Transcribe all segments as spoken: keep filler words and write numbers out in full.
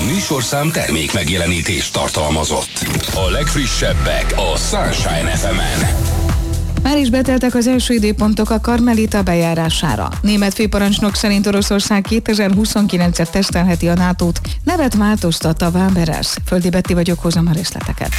műsorszám termék megjelenítést tartalmazott. A legfrissebbek a Sunshine ef emen. Már is beteltek az első időpontok a Karmelita bejárására. Német főparancsnok szerint Oroszország kétezer-huszonkilencre tesztelheti a nátót. Nevet változtatta a Waberers. Földi Betti vagyok, hozom a részleteket.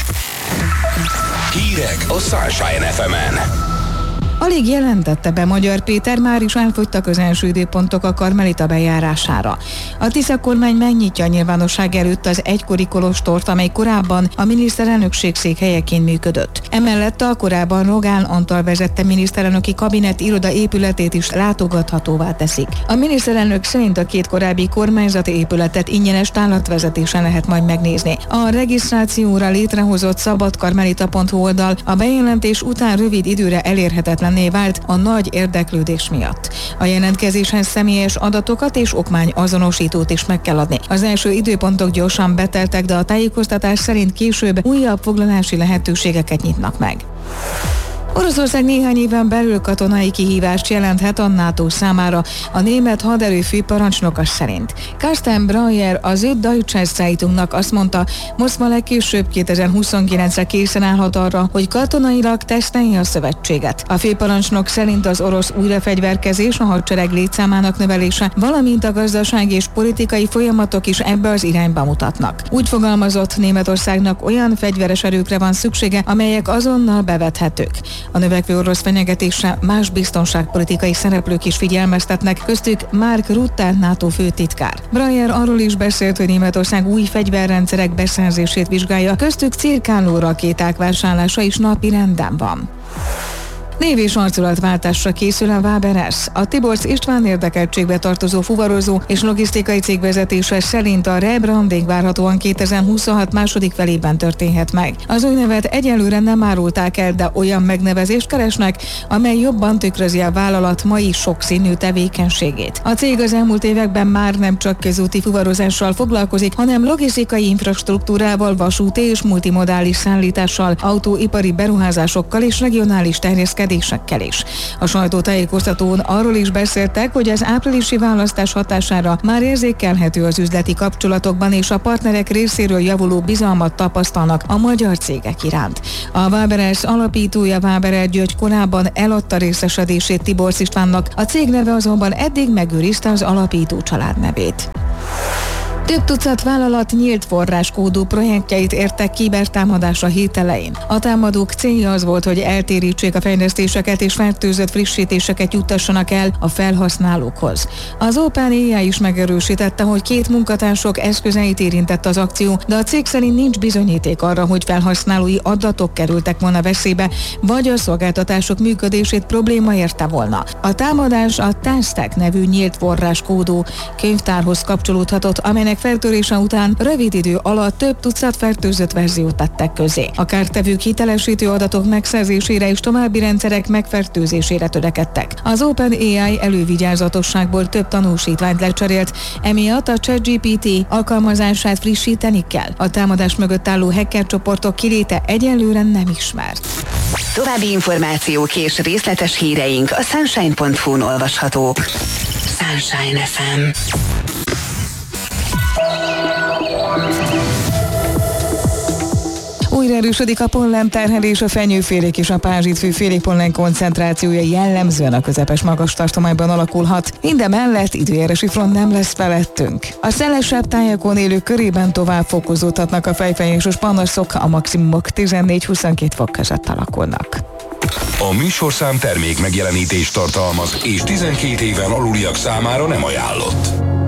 Hírek a Sunshine ef emen. Alig jelentette be Magyar Péter, már is elfogytak az első időpontok a Karmelita bejárására. A Tisza kormány megnyitja a nyilvánosság előtt az egykori kolostort, amely korábban a miniszterelnökség székhelyeként működött. Emellett a korábban Rogán Antal vezette miniszterelnöki kabinet iroda épületét is látogathatóvá teszik. A miniszterelnök szerint a két korábbi kormányzati épületet ingyenes távlatvezetésen lehet majd megnézni. A regisztrációra létrehozott szabadkarmelita pont hu oldal a bejelentés után rövid időre elérhetetlen vált a nagy érdeklődés miatt. A jelentkezéshez személyes adatokat és okmányazonosítót is meg kell adni. Az első időpontok gyorsan beteltek, de a tájékoztatás szerint később újabb foglalási lehetőségeket nyitnak meg. Oroszország néhány éven belül katonai kihívást jelenthet a NATO számára, a német haderő főparancsnoka szerint. Carsten Breuer az Süddeutsche Zeitungnak azt mondta, Moszkva legkésőbb kétezer-huszonkilencre készen állhat arra, hogy katonailag tesztelje a szövetséget. A főparancsnok szerint az orosz újrafegyverkezés, a hadsereg létszámának növelése, valamint a gazdasági és politikai folyamatok is ebbe az irányba mutatnak. Úgy fogalmazott, Németországnak olyan fegyveres erőkre van szüksége, amelyek azonnal bevethetők. A növekvő orosz fenyegetésre más biztonságpolitikai szereplők is figyelmeztetnek, köztük Mark Rutte NATO főtitkár. Breuer arról is beszélt, hogy Németország új fegyverrendszerek beszerzését vizsgálja, köztük cirkáló rakéták vásárlása is napi renden van. Név- és arculatváltásra készül a Waberers. A Tiborcs István érdekeltségbe tartozó fuvarozó és logisztikai cég vezetése szerint a rebranding várhatóan kétezer-huszonhat második felében történhet meg. Az új nevet egyelőre nem árulták el, de olyan megnevezést keresnek, amely jobban tükrözi a vállalat mai sokszínű tevékenységét. A cég az elmúlt években már nem csak közúti fuvarozással foglalkozik, hanem logisztikai infrastruktúrával, vasúti és multimodális szállítással, autóipari beruházásokkal és regionális terjeszkedéssel is. A sajtótájékoztatón arról is beszéltek, hogy az áprilisi választás hatására már érzékelhető az üzleti kapcsolatokban, és a partnerek részéről javuló bizalmat tapasztalnak a magyar cégek iránt. A Waberers alapítója, Waberer György korábban eladta részesedését Tiborcs Istvánnak, a cég neve azonban eddig megőrizte az alapító család nevét. Több tucat vállalat nyílt forráskódú projektjeit értek kibertámadásra hét elején. A támadók célja az volt, hogy eltérítsék a fejlesztéseket és fertőzött frissítéseket juttassanak el a felhasználókhoz. Az OpenAI is megerősítette, hogy két munkatársok eszközeit érintett az akció, de a cég szerint nincs bizonyíték arra, hogy felhasználói adatok kerültek volna veszélybe, vagy a szolgáltatások működését probléma érte volna. A támadás a TASTEC nevű nyílt forráskódú könyvtárhoz kapcsolódhatott, amelynek feltörése után rövid idő alatt több tucat fertőzött verziót tettek közé. A kártevők hitelesítő adatok megszerzésére és további rendszerek megfertőzésére törekedtek. Az OpenAI elővigyázatosságból több tanúsítványt lecserélt, emiatt a ChatGPT alkalmazását frissíteni kell. A támadás mögött álló hacker csoportok kiléte egyelőre nem ismert. További információk és részletes híreink a sunshine pont hu-n olvashatók. Sunshine ef em. Újra erősödik a pollen terhelés, a fenyőfélék és a pázsitfű pollen koncentrációja jellemzően a közepes magas tartományban alakulhat. Mindemellett időjárási front nem lesz felettünk. A szelesebb tájakon élők körében tovább fokozódhatnak a fejfájásos panaszok, a maximumok tizennégy-huszonkét fok között alakulnak. A műsorszám termék megjelenítést tartalmaz, és tizenkét éven aluliak számára nem ajánlott.